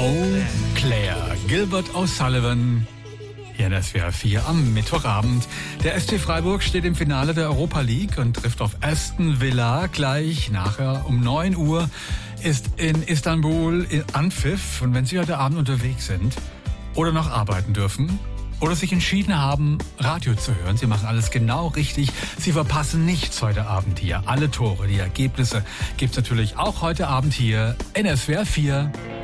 Claire Gilbert O'Sullivan. Hier in SWR 4 am Mittwochabend. Der SC Freiburg steht im Finale der Europa League und trifft auf Aston Villa. Gleich nachher um 9 Uhr ist in Istanbul in Anpfiff. Und wenn Sie heute Abend unterwegs sind oder noch arbeiten dürfen oder sich entschieden haben, Radio zu hören, Sie machen alles genau richtig. Sie verpassen nichts heute Abend hier. Alle Tore, die Ergebnisse gibt's natürlich auch heute Abend hier in SWR 4.